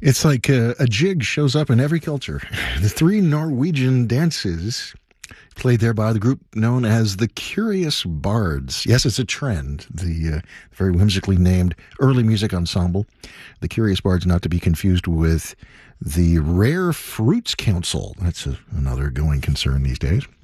It's like a jig shows up in every culture. The three Norwegian dances played there by the group known as the Curious Bards. Yes, it's a trend. The very whimsically named early music ensemble, the Curious Bards, not to be confused with the Rare Fruits Council. That's another going concern these days.